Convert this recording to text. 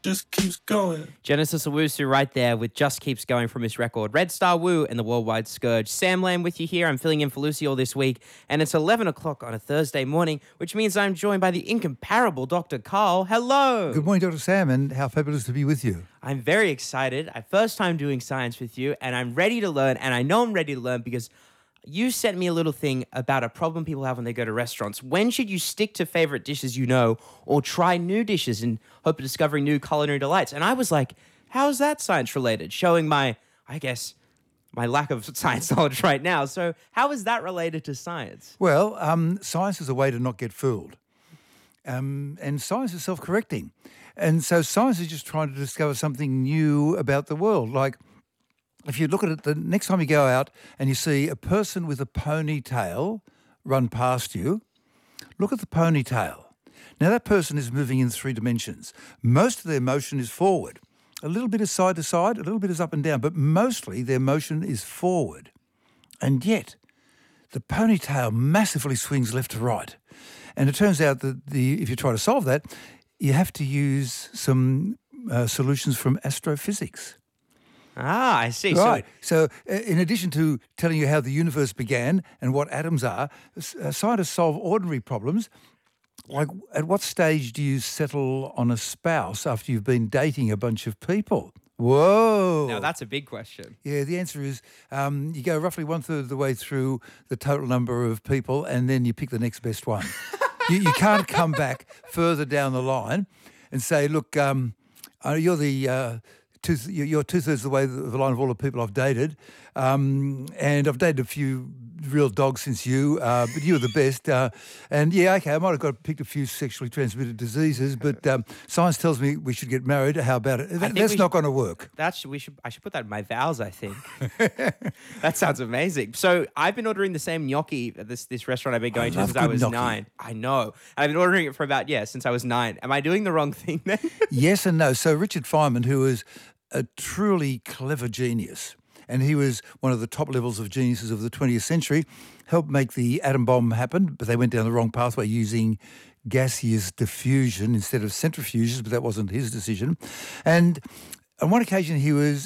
just keeps going. Genesis Owusu right there with Just Keeps Going from his record. Red Star Woo and the Worldwide Scourge. Sam Lamb with you here. I'm filling in for Lucy all this week, and it's 11 o'clock on a Thursday morning, which means I'm joined by the incomparable Dr. Carl. Hello. Good morning, Dr. Sam, and how fabulous to be with you. I'm very excited. First time doing science with you, and I'm ready to learn, and I know I'm ready to learn because you sent me a little thing about a problem people have when they go to restaurants. When should you stick to favorite dishes you know or try new dishes in hope of discovering new culinary delights? And I was like, how is that science related? Showing my lack of science knowledge right now. So how is that related to science? Well, science is a way to not get fooled. And science is self-correcting. And so science is just trying to discover something new about the world. Like, if you look at it, the next time you go out and you see a person with a ponytail run past you, look at the ponytail. Now, that person is moving in 3 dimensions. Most of their motion is forward. A little bit is side to side, a little bit is up and down, but mostly their motion is forward. And yet, the ponytail massively swings left to right. And it turns out that if you try to solve that, you have to use some solutions from astrophysics. Ah, I see. Right. So in addition to telling you how the universe began and what atoms are, scientists solve ordinary problems. Like, at what stage do you settle on a spouse after you've been dating a bunch of people? Whoa. Now, that's a big question. Yeah, the answer is you go roughly 1/3 of the way through the total number of people and then you pick the next best one. you can't come back further down the line and say, look, you're the... you're 2/3 of the way of the line of all the people I've dated, and I've dated a few real dogs since you, but you were the best. And yeah, okay, I might have picked a few sexually transmitted diseases, but science tells me we should get married. How about it? That's not going to work. I should put that in my vows, I think. That sounds amazing. So I've been ordering the same gnocchi at this restaurant I've been going to since I was gnocchi. 9. I know. I've been ordering it for about, since I was 9. Am I doing the wrong thing then? Yes and no. So Richard Feynman, who is a truly clever genius, and he was one of the top levels of geniuses of the 20th century, helped make the atom bomb happen, but they went down the wrong pathway using gaseous diffusion instead of centrifuges, but that wasn't his decision. And on one occasion he was